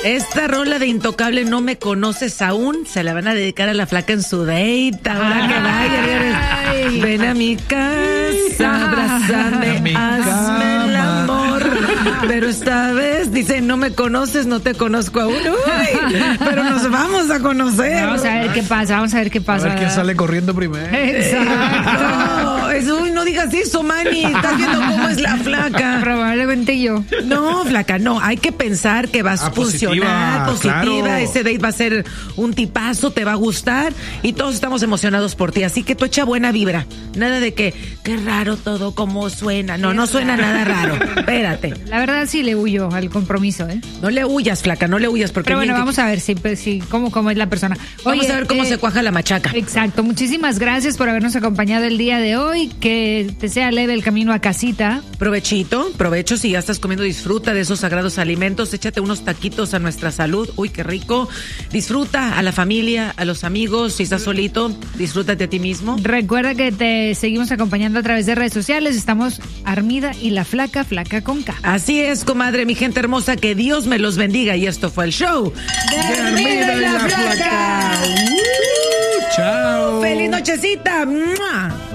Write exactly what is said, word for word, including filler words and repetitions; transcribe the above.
Esta rola de Intocable, No Me Conoces Aún, se la van a dedicar a la flaca en su date. Ahora que vaya, ven a mi casa, abrázame, hazme el amor. Pero esta vez dice, no me conoces, no te conozco aún. Uy, pero nos vamos a conocer. Vamos a ver qué pasa, vamos a ver qué pasa. A ver quién sale corriendo primero. Exacto. No, es, uy, no digas eso, Manny. Estás viendo cómo es la flaca. Probablemente yo. No, flaca, no. Hay que pensar que vas a Ah, funcionar, positiva, positiva. claro. Ese date va a ser un tipazo, te va a gustar y todos estamos emocionados por ti. Así que tú echa buena vibra. Nada de que, qué raro todo, cómo suena. No, no suena nada raro. Espérate. La verdad sí le huyo al compromiso, ¿eh? No le huyas, flaca, no le huyas porque... Pero bueno, bien que- vamos a ver si, si cómo, cómo es la persona. Vamos Oye, a ver cómo eh, se cuaja la machaca. Exacto, muchísimas gracias por habernos acompañado el día de hoy. Que te sea leve el camino a casita. Provechito, provecho, si ya estás comiendo, disfruta de esos sagrados alimentos, échate unos taquitos a nuestra salud, uy, qué rico, disfruta a la familia, a los amigos, si estás solito, disfrútate a ti mismo. Recuerda que te seguimos acompañando a través de redes sociales, estamos Armida y la Flaca, Flaca con K. Así es, comadre, mi gente hermosa, que Dios me los bendiga, y esto fue el show de Armida y la Flaca. Uh, chao. ¡Feliz nochecita! ¡Mua!